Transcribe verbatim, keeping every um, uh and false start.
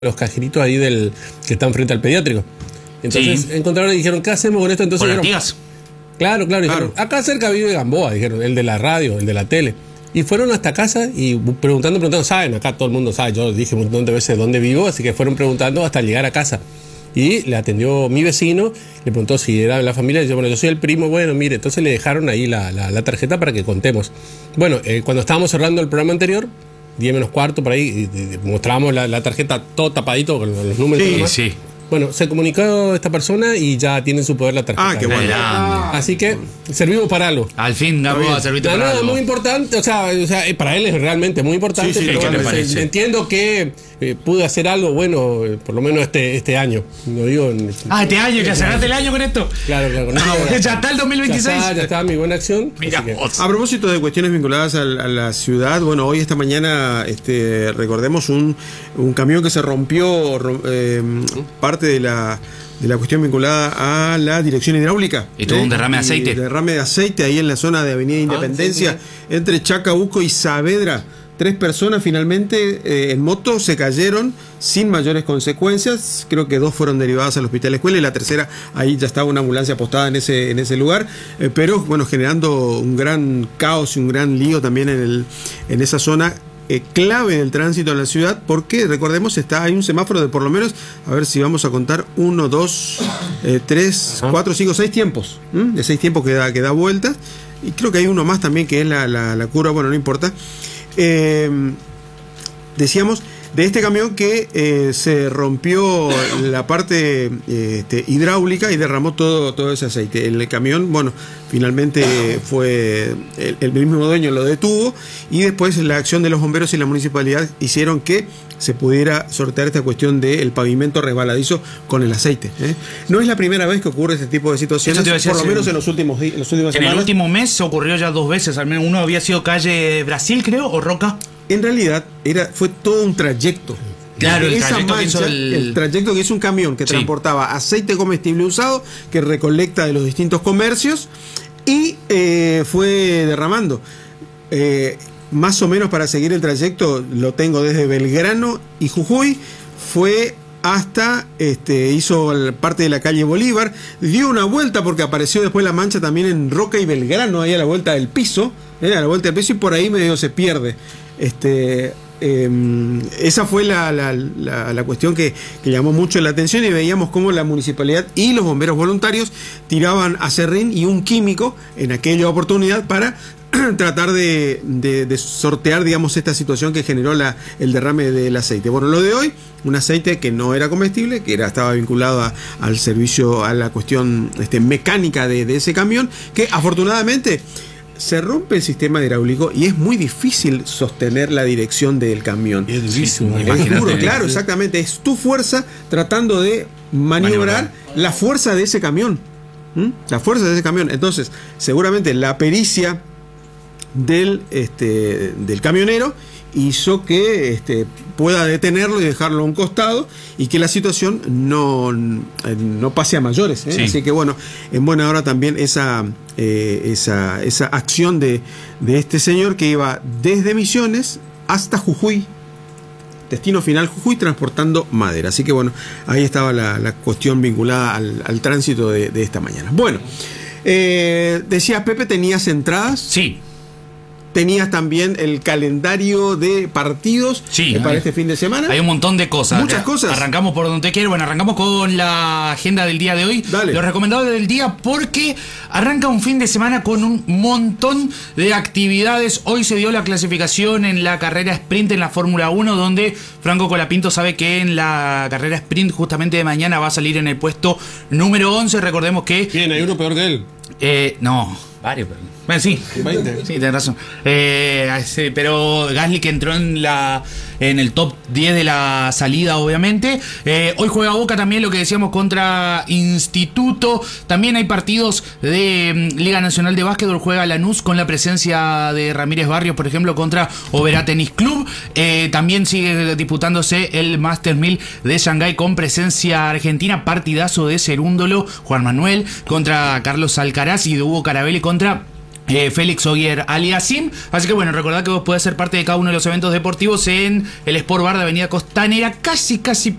los cajeritos ahí del que están frente al pediátrico. Entonces sí. encontraron y dijeron, ¿qué hacemos con esto? Entonces ¿Con dijeron, las tías? Claro, claro, dijeron, claro. Acá cerca vive Gamboa, dijeron, el de la radio, el de la tele. Y fueron hasta casa y preguntando, preguntando, saben, acá todo el mundo sabe, yo dije un montón de veces dónde vivo, así que fueron preguntando hasta llegar a casa. Y le atendió mi vecino, le preguntó si era de la familia, y dice, bueno, yo soy el primo, bueno, mire, entonces le dejaron ahí la, la, la tarjeta para que contemos. Bueno, eh, cuando estábamos cerrando el programa anterior, diez menos cuarto por ahí, y, y, mostrábamos la, la tarjeta todo tapadito con los números. Sí, nomás. sí. Bueno, se comunicó esta persona y ya tiene en su poder la tarjeta. Ah, qué bueno. Ah, así que servimos para algo. Al fin, Gamboa, serviste No, para no, algo. muy importante, o sea, o sea, para él es realmente muy importante. Sí, sí, pero ¿qué bueno, le parece? se- entiendo que eh, pude hacer algo bueno, eh, por lo menos este este año. Lo digo en- Ah, este año, ya cerraste el año con esto. Claro, claro. con Ah, esto bueno, ya está el dos mil veintiséis. Ya está, ya está mi buena acción. Mira así que- vos. A propósito de cuestiones vinculadas a, la- a la ciudad, bueno, hoy esta mañana este, recordemos un, un camión que se rompió, rom- eh, parte de la de la cuestión vinculada a la dirección hidráulica. Y tuvo un derrame de Y aceite. derrame de aceite ahí en la zona de Avenida Independencia, sí, entre Chacabuco y Saavedra. Tres personas finalmente eh, en moto se cayeron sin mayores consecuencias. Creo que dos fueron derivadas al hospital escuela y la tercera, ahí ya estaba una ambulancia apostada en ese, en ese lugar. Eh, pero bueno, generando un gran caos y un gran lío también en, el, en esa zona eh, clave del tránsito en la ciudad, porque recordemos, está hay un semáforo de por lo menos, a ver si vamos a contar, uno, dos, eh, tres, cuatro, cinco, seis tiempos. ¿m? De seis tiempos que da, que da vueltas. Y creo que hay uno más también que es la, la, la curva, bueno, no importa. Eh, decíamos de este camión que eh, se rompió la parte eh, este, hidráulica y derramó todo, todo ese aceite. El camión, bueno, finalmente fue el, el mismo dueño lo detuvo y después la acción de los bomberos y la municipalidad hicieron que se pudiera sortear esta cuestión del pavimento resbaladizo con el aceite. ¿eh? No es la primera vez que ocurre este tipo de situaciones, Eso te iba a decir, por lo sí. menos en los últimos días, en las últimas En el semanas. último mes ocurrió ya dos veces, al menos uno había sido calle Brasil, creo, o Roca. En realidad era, fue todo un trayecto. Claro, el Esa trayecto que mancha, hizo el- el trayecto que hizo un camión que Sí. transportaba aceite comestible usado, que recolecta de los distintos comercios y eh, fue derramando. Eh, más o menos para seguir el trayecto lo tengo desde Belgrano y Jujuy, fue hasta, este, hizo el- parte de la calle Bolívar, dio una vuelta porque apareció después la mancha también en Roca y Belgrano, ahí a la vuelta del piso, eh, a la vuelta del piso y por ahí medio se pierde. Este, eh, esa fue la, la, la, la cuestión que, que llamó mucho la atención y veíamos cómo la municipalidad y los bomberos voluntarios tiraban acerrín y un químico en aquella oportunidad para tratar de, de, de sortear, digamos, esta situación que generó la, el derrame del aceite. Bueno, lo de hoy, un aceite que no era comestible, que era, estaba vinculado a, al servicio, a la cuestión este, mecánica de, de ese camión, que afortunadamente se rompe el sistema hidráulico y es muy difícil sostener la dirección del camión. Es durísimo. Sí, Es imagínate. duro, claro, exactamente. Es tu fuerza tratando de maniobrar, Maniobrar. la fuerza de ese camión. ¿Mm? La fuerza de ese camión. Entonces, seguramente la pericia del, este, del camionero hizo que este, pueda detenerlo y dejarlo a un costado y que la situación no, no pase a mayores. ¿eh? Sí. Así que bueno, en buena hora también esa, eh, esa, esa acción de, de este señor que iba desde Misiones hasta Jujuy, destino final Jujuy, transportando madera. Así que bueno, ahí estaba la, la cuestión vinculada al, al tránsito de, de esta mañana. Bueno, eh, decía Pepe, tenías entradas. Sí. Tenías también el calendario de partidos Sí, eh, para hay- este fin de semana. Hay un montón de cosas. Muchas cosas. Arrancamos por donde te quiero. Bueno, arrancamos con la agenda del día de hoy. Dale. Lo recomendado del día porque arranca un fin de semana con un montón de actividades. Hoy se dio la clasificación en la carrera sprint en la Fórmula uno, donde Franco Colapinto sabe que en la carrera sprint justamente de mañana va a salir en el puesto número once. Recordemos que... Bien, hay uno peor que él. Eh, no, varios. pero- Bueno, sí. veinte. Sí, tenés razón. Eh, sí, pero Gasly que entró en la en el top diez de la salida, obviamente. Eh, hoy juega Boca también, lo que decíamos, contra Instituto. También hay partidos de mm, Liga Nacional de Básquetbol. Juega Lanús con la presencia de Ramírez Barrios, por ejemplo, contra Oberá Tenis Club. Eh, también sigue disputándose el Master mil de Shanghái con presencia argentina. Partidazo de Cerúndolo, Juan Manuel contra Carlos Alcaraz y de Hugo Carabelli contra Eh, Félix Oguier Aliasim. Así que bueno, recordad que vos podés ser parte de cada uno de los eventos deportivos en el Sport Bar de Avenida Costanera, casi casi